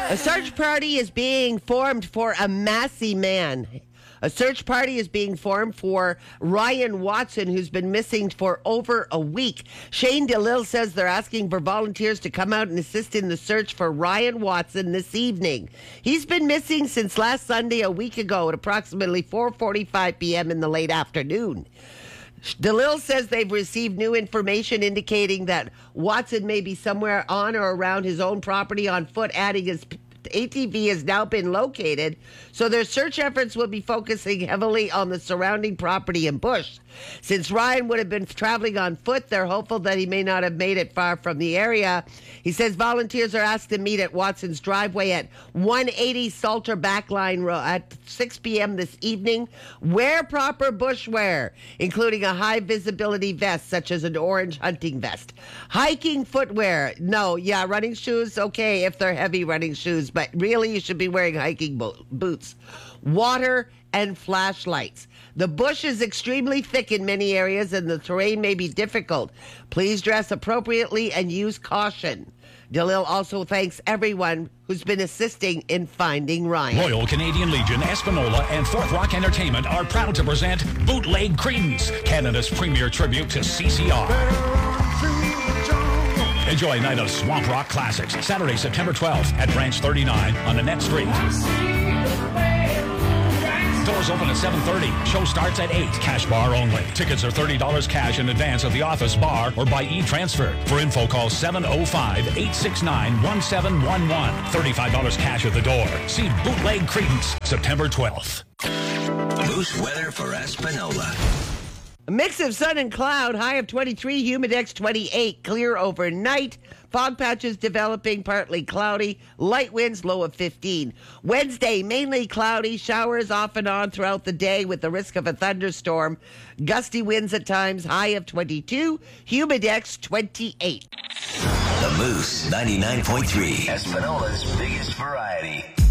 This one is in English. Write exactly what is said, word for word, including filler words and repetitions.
A search party is being formed for a Massey man. A search party is being formed for Ryan Watson, who's been missing for over a week. Shane DeLille says they're asking for volunteers to come out and assist in the search for Ryan Watson this evening. He's been missing since last Sunday, a week ago, at approximately four forty-five p.m. in the late afternoon. DeLille says they've received new information indicating that Watson may be somewhere on or around his own property on foot, adding his A T V has now been located, so their search efforts will be focusing heavily on the surrounding property and bush. Since Ryan would have been traveling on foot, they're hopeful that he may not have made it far from the area. He says volunteers are asked to meet at Watson's driveway at one eighty Salter Backline Road at six p.m. this evening. Wear proper bushwear, including a high visibility vest such as an orange hunting vest. Hiking footwear. No, yeah, running shoes, okay, if they're heavy running shoes, but really you should be wearing hiking bo- boots. Water and flashlights. The bush is extremely thick in many areas and the terrain may be difficult. Please dress appropriately and use caution. DeLille also thanks everyone who's been assisting in finding Ryan. Royal Canadian Legion, Espanola, and Fourth Rock Entertainment are proud to present Bootleg Credence, Canada's premier tribute to C C R. Enjoy a night of swamp rock classics, Saturday, September twelfth at Branch thirty-nine on Annette Street. Doors open at seven thirty. Show starts at eight. Cash bar only. Tickets are thirty dollars cash in advance at the office bar or by e-transfer. For info, call seven oh five, eight six nine, one seven one one. thirty-five dollars cash at the door. See Bootleg Credence, September twelfth. Moose weather for Espanola. A mix of sun and cloud, high of twenty-three, humidex twenty-eight, clear overnight. Fog patches developing, partly cloudy. Light winds, low of fifteen. Wednesday, mainly cloudy, showers off and on throughout the day with the risk of a thunderstorm. Gusty winds at times, high of twenty-two, humidex twenty-eight. The Moose ninety-nine point three, Espanola's biggest variety.